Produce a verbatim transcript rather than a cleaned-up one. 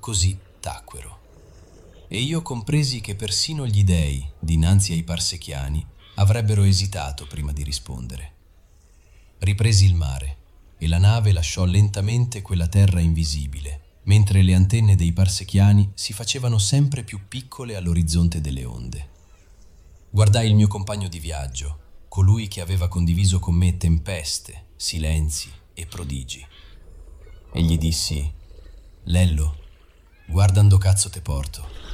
Così tacquero. E io compresi che persino gli dei, dinanzi ai parsechiani, avrebbero esitato prima di rispondere. Ripresi il mare e la nave lasciò lentamente quella terra invisibile, mentre le antenne dei parsechiani si facevano sempre più piccole all'orizzonte delle onde. Guardai il mio compagno di viaggio, colui che aveva condiviso con me tempeste, silenzi e prodigi. E gli dissi: «Lello, guarda ando cazzo te porto».